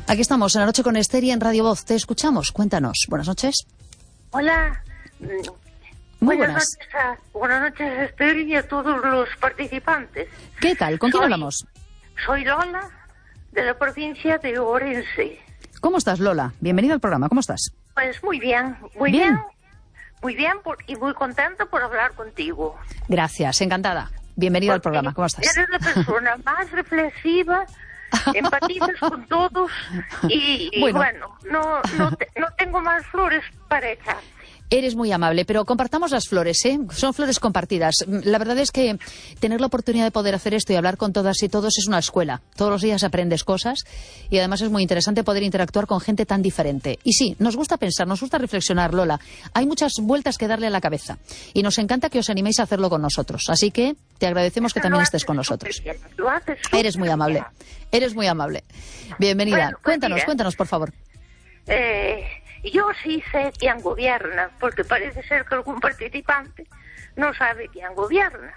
Aquí estamos en La Noche con Esther y en Radio Voz. Te escuchamos. Cuéntanos. Buenas noches. Hola. Muy buenas. Buenas noches, Esther, y a todos los participantes. ¿Qué tal? ¿Con quién hablamos? Soy Lola, de la provincia de Orense. ¿Cómo estás, Lola? Bienvenida al programa. ¿Cómo estás? Pues muy bien, muy bien. Muy bien y muy contenta por hablar contigo. Gracias, encantada. Bienvenida al programa. ¿Cómo estás? Eres la persona más reflexiva, empatizas con todos y bueno, no tengo más flores para echar. Eres muy amable, pero compartamos las flores, ¿eh? Son flores compartidas. La verdad es que tener la oportunidad de poder hacer esto y hablar con todas y todos es una escuela. Todos los días aprendes cosas y además es muy interesante poder interactuar con gente tan diferente. Y sí, nos gusta pensar, nos gusta reflexionar, Lola. Hay muchas vueltas que darle a la cabeza y nos encanta que os animéis a hacerlo con nosotros. Así que te agradecemos que también estés con nosotros. Eres muy amable. Eres muy amable. Bienvenida. Bueno, Cuéntanos, por favor. Yo sí sé quién gobierna, porque parece ser que algún participante no sabe quién gobierna.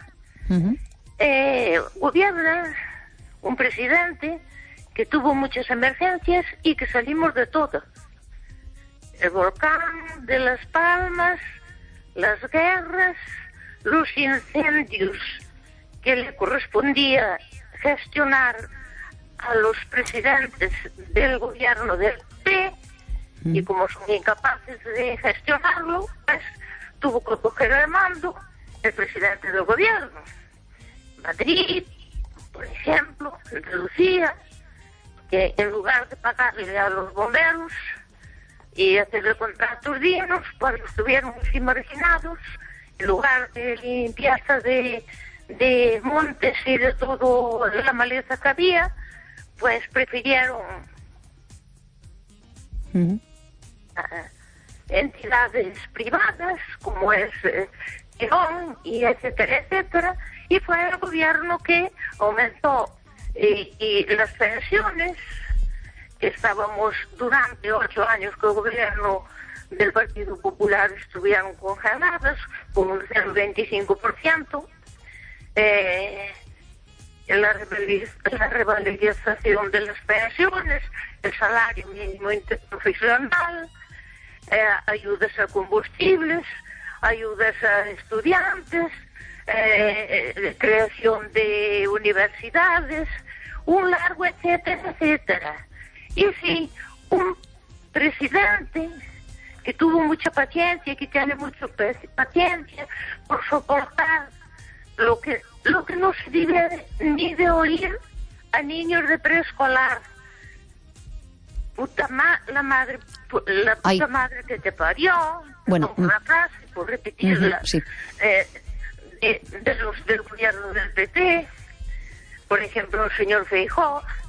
Gobierna un presidente que tuvo muchas emergencias y que salimos de todo. El volcán de Las Palmas, las guerras, los incendios que le correspondía gestionar a los presidentes del gobierno del PP. Y como son incapaces de gestionarlo, pues tuvo que coger el mando el presidente del gobierno. Madrid, por ejemplo, Andalucía, que en lugar de pagarle a los bomberos y hacerle contratos dignos cuando estuvieron muy marginados, en lugar de limpieza de montes y de todo la maleza que había, pues prefirieron entidades privadas como es León y etcétera, y fue el gobierno que aumentó y las pensiones, que estábamos durante 8 años que el gobierno del Partido Popular estuvieron congeladas con un 0,25%, la revalorización de las pensiones, el salario mínimo interprofesional, ayudas a combustibles, ayudas a estudiantes, creación de universidades, un largo etcétera. Y sí, un presidente que tuvo mucha paciencia, que tiene mucha paciencia por soportar lo que no se debe ni de oír a niños de preescolar. La puta madre que te parió. Bueno, una frase, por repetirla, sí. De los del gobierno del PP, por ejemplo, el señor Feijóo,